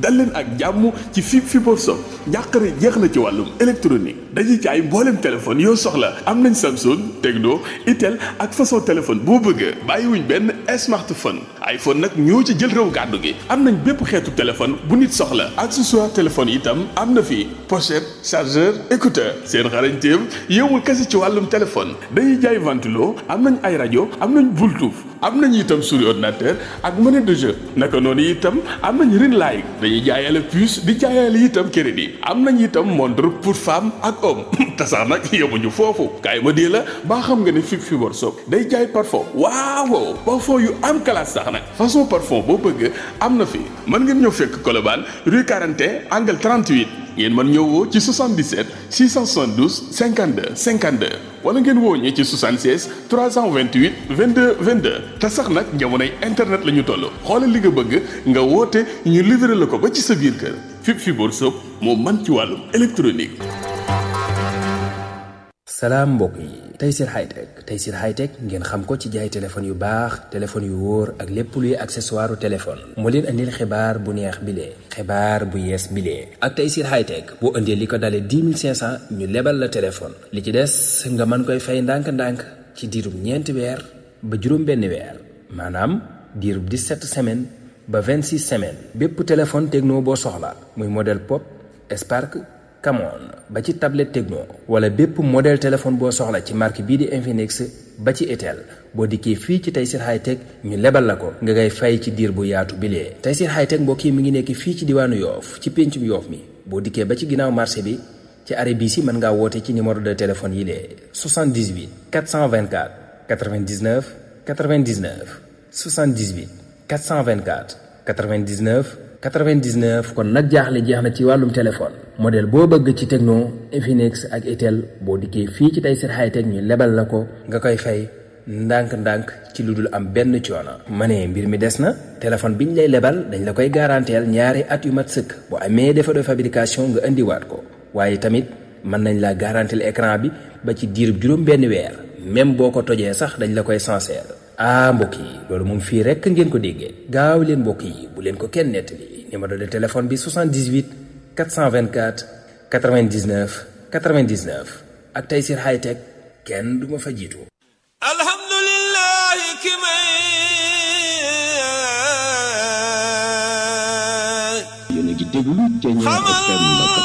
dal leen ak jàmm ci Fibre Shop njàqare jeex na ci wàllum électronique dañuy jaay mboolem téléphone yoo soxla am nañ Samsung Tecno Itel ak façon téléphone boo bëgg bàyyiwuñ benn smartphone iPhone nag ñoo ci jël réew gàddu gi am nañ bépp xeetu téléphone bu nit soxla accessoire téléphone itam am na fi pochette chargeur écouteur seen xarañteem yëmul kese ci wàllum téléphone dañuy jaay ventilo am nañ ay rajo am nañ Bluetooth am nañ itam souris ordinateur ak monnaie de jeu naka noonu itam am nañ ring light dañuy jaayale puce di jaayale itam crédit am nañ itam montre pour femme ak homme te sax nag yemuñu foofu kaay ma dee la baa xam nga ne Fibre Shop day jaay parfum waaw parfum yu am classe sax nag façon parfum boo bëgg am na fi mën ngeen ñëw fekk Colobane rue 41 angle 38 ngeen mën ñëw woo ci 77 672 52 52 wala ngeen woo ñi ci 76 328 22 22 te sax nag jamonoy internet la ñu toll xoolal li nga bëgg nga woote ñu livré la ko ba ci sa biir kër Fibre Shop moo man ci wàllum électronique. salaam mbokk yi Tayssir Hightech ngeen xam ko ci jaay téléphone yu baax téléphone yu wóor ak lépp luy accessoire téléphone moo leen andil xibaar bu neex bile xibaar bu yees bile ak Tayssir Hightech boo indee li ko dalee 10 500 ñu lebal la téléphone li ci des nga mën koy fay ndànk-ndànk ci diirub ñeenti weer ba juróom benn weer maanaam diirub 17 semaines ba 26 semaines bépp téléphone Tecno boo soxla muy modèle Pop Spark Camon ba ci tablette Tecno wala bépp modèle téléphone boo soxla ci marque bii di Infinix ba ci Itel boo dikkee fii ci Tayssir Hightech ñu lebal la ko nga ngay fay ci diir bu yaatu bilee Tayssir Hightech mbokk yi mi ngi nekk fii ci diwaanu Yoof ci péncum Yoof mi boo dikkee ba ci ginnaaw marché bi ci arrêt bii si mën ngaa woote ci numéro de téléphone yi lee 78 424 99 99 78 424 99 99 kon nag jaaxle jeex na ci wàllum téléphone modèle boo bëgg ci Tecno Infinix ak Itel boo dikkee fii ci Tayssir Hightech ñu lebal la ko nga koy fay ndànk-ndànk ci lu dul am benn coono. ma ne mbir mi des na téléphone biñ lay lebal dañ la koy garanteel ñaari at yu mat sëkk bu amee défaut de fabrication nga indiwaat ko waaye tamit mën nañ la garanteel écran bi ba ci diirub juróom benn weer même boo ko tojee sax dañ la koy sincère. mbokk yi loolu moom fii rekk ngeen ko déggee gaaw leen mbokk yi bu leen ko kenn nettali numéro de téléphone bi 78 424 99 99 ak Tayssir Hightech kenn du ma fa jiitu. alhamdulillahi ki may. yéen a ngi déglu Thiéniere FM